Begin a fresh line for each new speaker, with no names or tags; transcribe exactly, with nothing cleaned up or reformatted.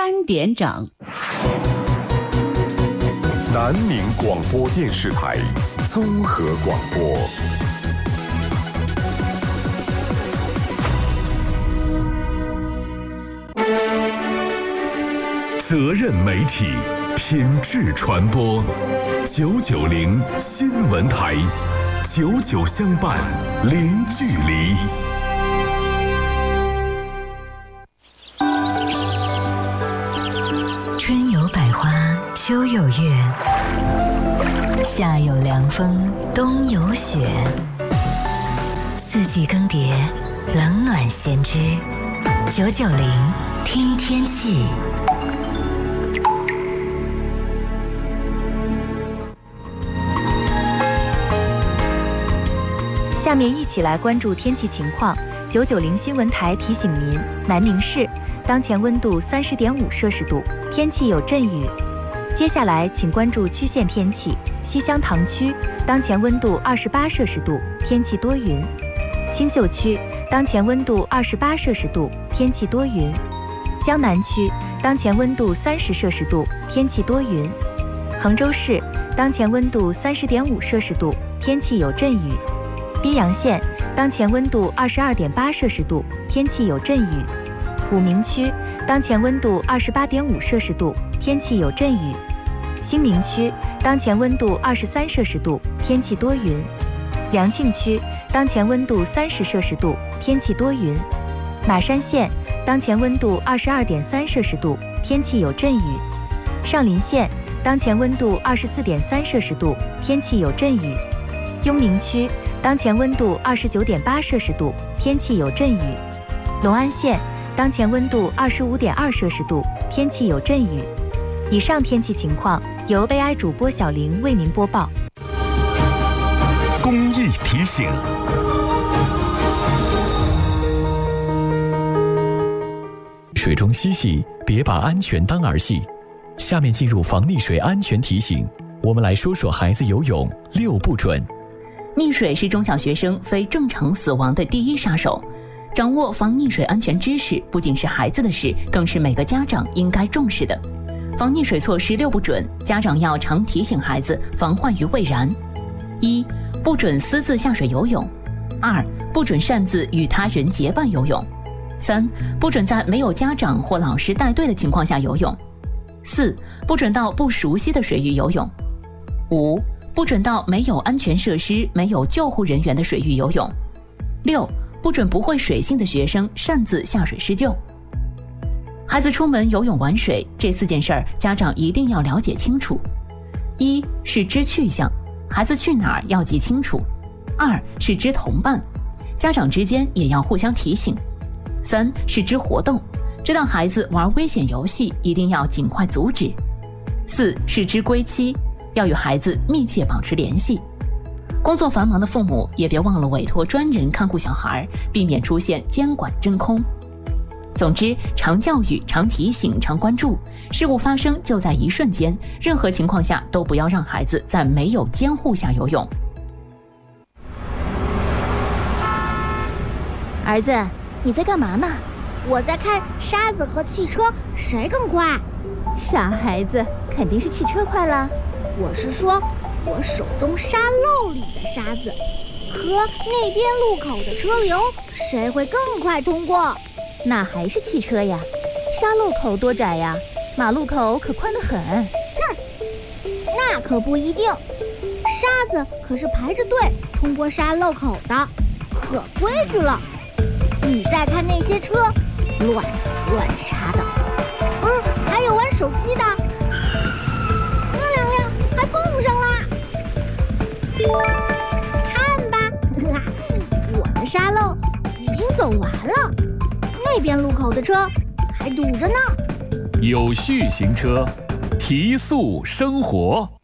三点整。
南宁广播电视台综合广播。责任媒体，品质传播。九九零新闻台，久久相伴，零距离。
春有百花，秋有月，夏有凉风，冬有雪。四季更迭，冷暖先知。九九零听天气。
下面一起来关注天气情况。九九零新闻台提醒您，南宁市当前温度三十点五摄氏度，天气有阵雨。接下来请关注区县天气。西乡塘区当前温度二十八摄氏度，天气多云。青秀区当前温度二十八摄氏度，天气多云。江南区当前温度三十摄氏度，天气多云。衡州市当前温度三十点五摄氏度，天气有阵雨。宾阳县当前温度二十二点八摄氏度，天气有阵雨。武鸣区当前温度二十八点五摄氏度，天气有阵雨。兴宁区当前温度二十三摄氏度，天气多云。良庆区当前温度三十摄氏度，天气多云。马山县当前温度二十二点三摄氏度，天气有阵雨。上林县当前温度二十四点三摄氏度，天气有阵雨。雍宁区当前温度二十九点八摄氏度，天气有阵雨。隆安县当前温度二十五点二摄氏度，天气有阵雨。以上天气情况由 A I 主播小玲为您播报。
公益提醒：
水中嬉戏，别把安全当儿戏。下面进入防溺水安全提醒，我们来说说孩子游泳六不准。
溺水是中小学生非正常死亡的第一杀手，掌握防溺水安全知识不仅是孩子的事，更是每个家长应该重视的。防溺水措施六不准，家长要常提醒孩子防患于未然。一、不准私自下水游泳。二、不准擅自与他人结伴游泳。三、不准在没有家长或老师带队的情况下游泳。四、不准到不熟悉的水域游泳。五、不准到没有安全设施、没有救护人员的水域游泳。六、不准不会水性的学生擅自下水施救。孩子出门游泳玩水，这四件事儿家长一定要了解清楚。一是知去向，孩子去哪儿要记清楚。二是知同伴，家长之间也要互相提醒。三是知活动，知道孩子玩危险游戏一定要尽快阻止。四是知归期，要与孩子密切保持联系。工作繁忙的父母也别忘了委托专人看顾小孩，避免出现监管真空。总之，常教育、常提醒、常关注，事故发生就在一瞬间，任何情况下都不要让孩子在没有监护下游泳。
儿子，你在干嘛呢？我在看沙子和汽车谁更快。
傻孩子，肯定是汽车快啦。
我是说，我手中沙漏里的沙子和那边路口的车流，谁会更快通过？
那还是汽车呀，沙漏口多窄呀，马路口可宽得很。
哼，那可不一定，沙子可是排着队通过沙漏口的，可规矩了。你再看那些车，乱挤乱插的。嗯，还有玩手机的，那两辆还碰上啦。看吧，我的沙漏已经走完了，那边路口的车还堵着呢。
有序行车，提速生活。